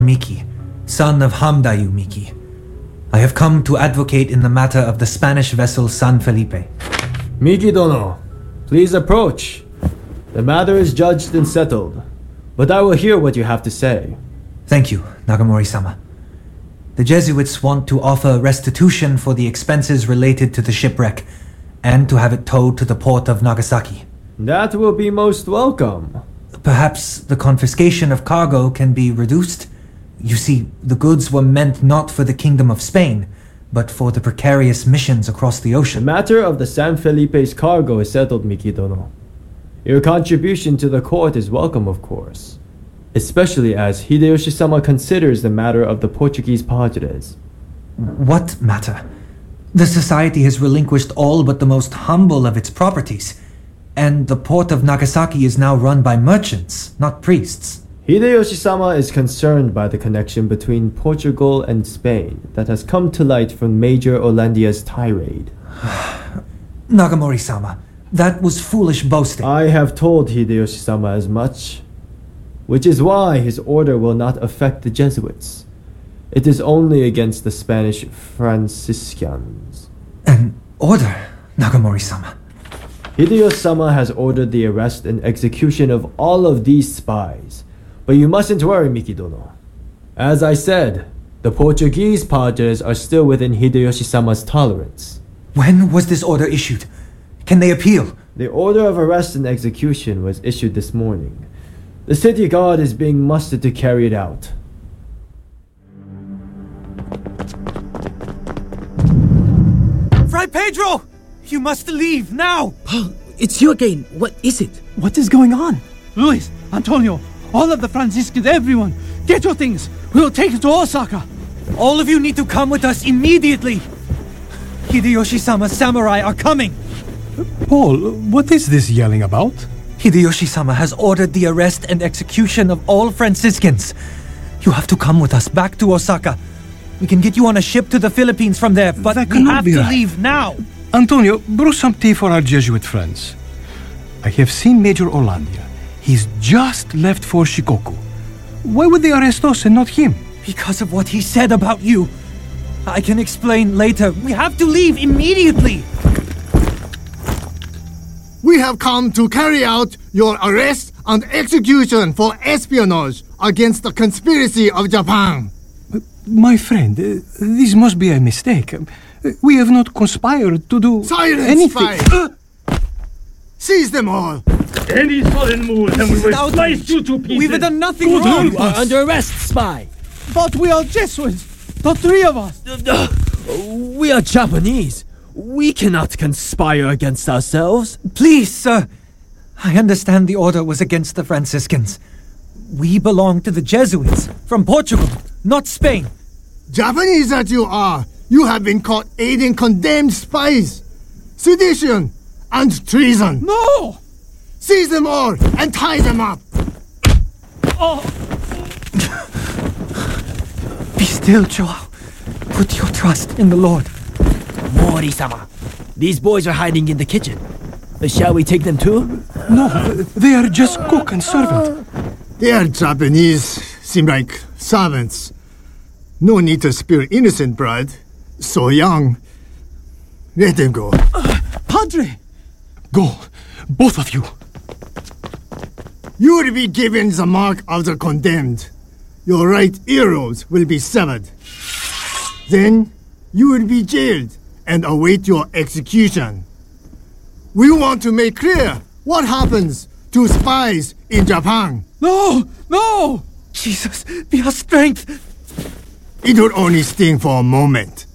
Miki, son of Hamdayu Miki. I have come to advocate in the matter of the Spanish vessel San Felipe. Miki Dono, please approach. The matter is judged and settled, but I will hear what you have to say. Thank you, Nagamori-sama. The Jesuits want to offer restitution for the expenses related to the shipwreck, and to have it towed to the port of Nagasaki. That will be most welcome. Perhaps the confiscation of cargo can be reduced? You see, the goods were meant not for the Kingdom of Spain, but for the precarious missions across the ocean. The matter of the San Felipe's cargo is settled, Miki Dono. Your contribution to the court is welcome, of course, especially as Hideyoshi-sama considers the matter of the Portuguese Padres. What matter? The society has relinquished all but the most humble of its properties, and the port of Nagasaki is now run by merchants, not priests. Hideyoshi-sama is concerned by the connection between Portugal and Spain that has come to light from Major Olandia's tirade. Nagamori-sama, that was foolish boasting. I have told Hideyoshi-sama as much, which is why his order will not affect the Jesuits. It is only against the Spanish Franciscans. An order, Nagamori-sama. Hideyoshi-sama has ordered the arrest and execution of all of these spies. But you mustn't worry, Miki Dono. As I said, the Portuguese Padres are still within Hideyoshi-sama's tolerance. When was this order issued? Can they appeal? The order of arrest and execution was issued this morning. The city guard is being mustered to carry it out. Fray Pedro! You must leave now! Paul, it's you again. What is it? What is going on? Luis, Antonio, all of the Franciscans, everyone, get your things. We will take you to Osaka. All of you need to come with us immediately. Hideyoshi-sama's samurai are coming. Paul, what is this yelling about? Hideyoshi-sama has ordered the arrest and execution of all Franciscans. You have to come with us back to Osaka. We can get you on a ship to the Philippines from there, but we have to leave now. Antonio, brew some tea for our Jesuit friends. I have seen Major Olandia. He's just left for Shikoku. Why would they arrest us and not him? Because of what he said about you. I can explain later. We have to leave immediately. We have come to carry out your arrest and execution for espionage against the conspiracy of Japan. My friend, this must be a mistake. We have not conspired to do anything. Seize them all! Any sudden move and we will slice you to pieces! We've done nothing wrong! You are under arrest, spy! But we are Jesuits, the three of us! We are Japanese. We cannot conspire against ourselves. Please, sir. I understand the order was against the Franciscans. We belong to the Jesuits, from Portugal, not Spain. Japanese that you are, you have been caught aiding condemned spies, sedition, and treason. No! Seize them all and tie them up. Be still, Joao. Put your trust in the Lord. Mori-sama, these boys are hiding in the kitchen. Shall we take them too? No, they are just cook and servant. They are Japanese, seem like servants. No need to spill innocent blood. So young. Let them go. Padre! Go, both of you. You will be given the mark of the condemned. Your right earlobes will be severed. Then you will be jailed and await your execution. We want to make clear what happens to spies in Japan. No! No! Jesus, be our strength. It will only sting for a moment.